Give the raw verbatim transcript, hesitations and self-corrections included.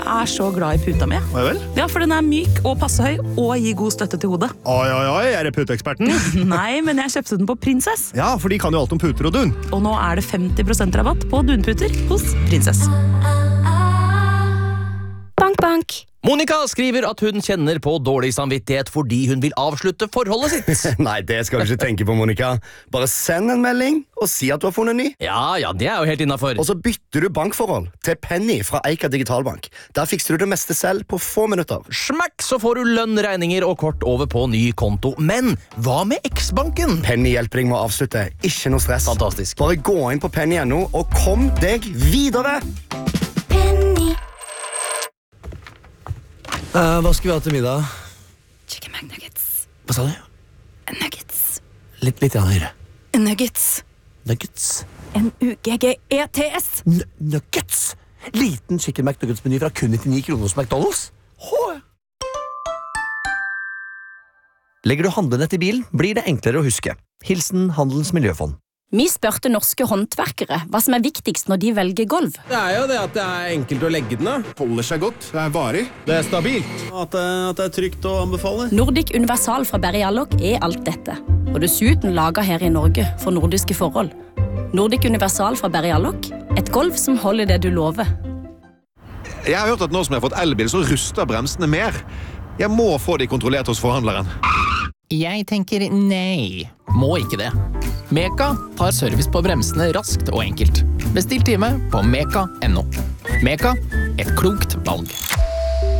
er så glad i puta mi. Hva vel? Ja, for den er myk og passe høy og gir god støtte til hodet. Oi, oi, oi, er det puteeksperten? Nei, men jeg kjøpte den på Princess. Ja, for de kan jo alt om puter og dun. Og nå er det femti prosent rabatt på dunputer hos Princess. Bank, bank. Monica skriver at hun kjenner på dårlig samvittighet fordi hun vil avslutte forholdet sitt. Nei, det skal du ikke tenke på, Monica. Bare send en melding og si at du har funnet ny. Ja, ja, det er jo helt innenfor. Og så bytter du bankforhold til Penny fra Eika Digitalbank. Der fikser du det meste selv på få minutter. Smakk, så får du lønn, regninger og kort over på ny konto. Men hva med X-banken? Penny hjelper deg med å avslutte. Ikke noe stress. Fantastisk. Bare gå inn på penny punktum no og kom deg videre. Uh, hva skal vi ha til middag? Chicken McNuggets. Hva sa du? Nuggets. Litt, litt grann høyere. Nuggets. Nuggets. N U G G E T S. N nuggets? Liten chicken McNuggets-meny fra kun nittini kroner hos McDonald's? Hå! Legger du handlenett i bilen, blir det enklere å huske. Hilsen Handelens Miljøfond. Vi spørte norske håndverkere hva som er viktigst når de velger gulv. Det er jo det at det er enkelt å legge den av. Holder seg godt, det er varig. Det er stabilt. At det, at det er trygt å anbefale. Nordic Universal fra Berryalloc er alt dette. Og dessuten laget her i Norge for nordiske forhold. Nordic Universal fra Berryalloc. Et gulv som holder det du lover. Jeg har hørt at nå som jeg har fått elbil, så ruster bremsene mer. Jeg må få de kontrollert hos forhandleren. Jeg tenker nei. Må ikke det. Meka tar service på bremsene raskt og enkelt. Bestill time på meka punktum no. Meka, et klokt valg.